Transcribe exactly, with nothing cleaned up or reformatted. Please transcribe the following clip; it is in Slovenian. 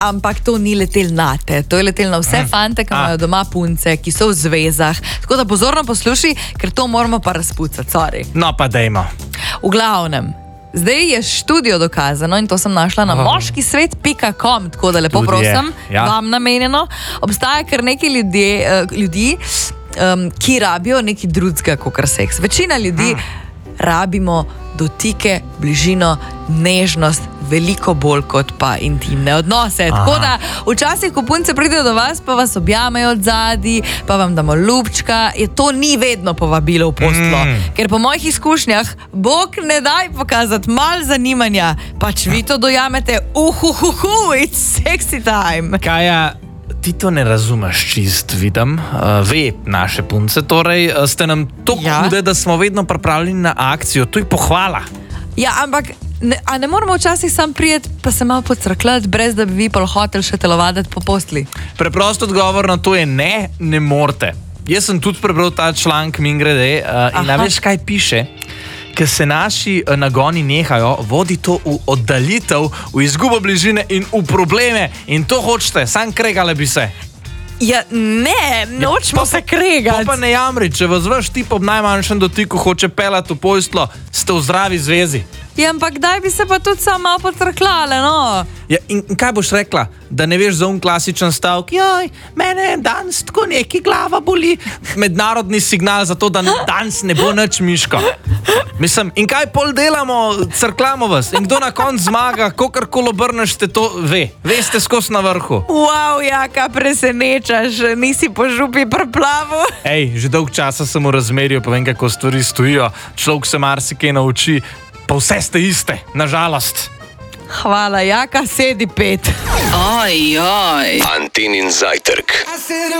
ampak to ni letel nate. To je letel na vse fante, ki imajo doma punce, ki so v zvezah. Tako da pozorno posluši, ker to moramo pa razpucati, sorry. No pa dejmo. V glavnem, zdaj je študijo dokazano in to sem našla na oh. moški svet pika com, tako da lepo Tudi prosim, ja. vam namenjeno. Obstaja kar nekaj ljudi, uh, ljudi um, ki rabijo nekaj drugega kot seks. Večina ljudi hmm. rabimo dotike, bližino, nežnost, veliko bolj kot pa intimne odnose. Aha. Tako da včasih, ko punce pridejo do vas, pa vas objamejo od zadaj, pa vam damo ljubčka, je to ni vedno povabilo v posteljo. Mm. Ker po mojih izkušnjah, Bog ne daj pokazati malo zanimanja, pač vi to dojamete, uhuhuhu, it's sexy time. Kaja, ti to ne razumeš čist, vidim. Uh, ve naše punce, torej ste nam toliko ja. hude, da smo vedno pripravljeni na akcijo. To je pohvala. Ja, ampak ne, a ne moramo včasih sam prijeti, pa se malo pocrkljati, brez da bi vi pol hotel še telovaditi po postli? Preprosto odgovor na to je ne, ne morate. Jaz sem tudi prebral ta članek, mimogrede, uh, in veš, kaj piše? Ker se naši nagoni nehajo, vodi to v oddaljitev, v izgubo bližine in v probleme. In to hočete, sam kregale bi se. Ja, ne, nočemo ja, se kregati. Pa, pa ne jamri, če vas vaš tip ob najmanjšem dotiku hoče pelati v posteljo, ste v zdravi zvezi. Ja, ampak daj bi se pa tudi sama potrkljale, no. Ja, in, in kaj boš rekla? Da ne veš za un klasičen stavek? Joj, mene danes tako neki glava boli. Mednarodni signal za to, da danes ne bo nič, Miško. Mislim, in kaj pol delamo? Crkljamo vas. In kdo na koncu zmaga, kokarkoli obrneš, te to ve. Veste skos na vrhu. Wow, Jaka, presenečaš. Nisi po župi prplavu. Ej, že dolg časa sem v razmerju, pa vem, kako stvari stojijo. Človek se marsikaj nauči, pa vse ste iste, nažalost. Hvala, Jaka, sedi pet. Oj, oj. Antinin zajtrk.